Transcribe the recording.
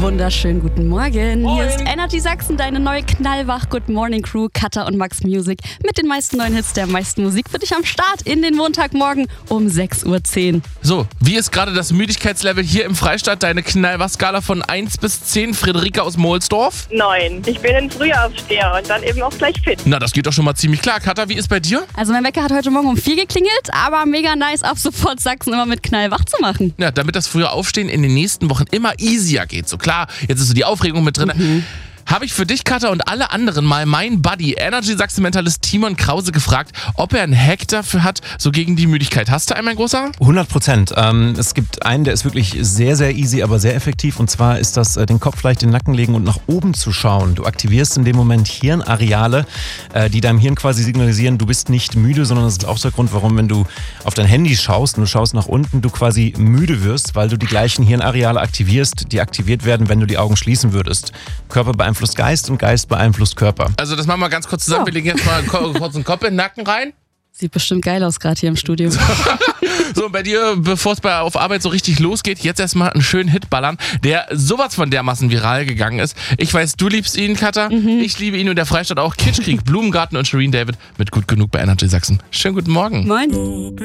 Wunderschönen guten Morgen. Hier ist Energy Sachsen, deine neue Knallwach Good Morning Crew, Katha und Max Music mit den meisten neuen Hits der meisten Musik für dich am Start in den Montagmorgen um 6.10 Uhr. So, wie ist gerade das Müdigkeitslevel hier im Freistaat? Deine Knallwach-Skala von 1 bis 10, Friederike aus Mohlsdorf? 9. Ich bin ein Frühaufsteher und dann eben auch gleich fit. Na, das geht doch schon mal ziemlich klar. Katha, wie ist bei dir? Also mein Wecker hat heute Morgen um 4 geklingelt, aber mega nice, ab sofort Sachsen immer mit Knallwach zu machen. Ja, damit das frühe Aufstehen in den nächsten Wochen immer easier geht. So klar, jetzt ist so die Aufregung mit drin. Habe ich für dich, Katha, und alle anderen mal meinen Buddy, Energy Sachsen-Mentalist Timon Krause gefragt, ob er einen Hack dafür hat, so gegen die Müdigkeit. Hast du einen, mein Großer? 100%. Es gibt einen, der ist wirklich sehr, sehr easy, aber sehr effektiv. Und zwar ist das, den Kopf leicht in den Nacken legen und nach oben zu schauen. Du aktivierst in dem Moment Hirnareale, die deinem Hirn quasi signalisieren, du bist nicht müde, sondern das ist auch der Grund, warum, wenn du auf dein Handy schaust und du schaust nach unten, du quasi müde wirst, weil du die gleichen Hirnareale aktivierst, die aktiviert werden, wenn du die Augen schließen würdest. Körper beeinflusst Geist und Geist beeinflusst Körper. Also das machen wir ganz kurz zusammen. Wir legen jetzt mal kurz einen Kopf in den Nacken rein. Sieht bestimmt geil aus gerade hier im Studio. So, und bei dir, bevor es auf Arbeit so richtig losgeht, jetzt erstmal einen schönen Hit ballern, der sowas von dermaßen viral gegangen ist. Ich weiß, du liebst ihn, Katha. Ich liebe ihn und der Freistaat auch. Kitschkrieg, Blumengarten und Shireen David mit Gut Genug bei Energy Sachsen. Schönen guten Morgen. Moin.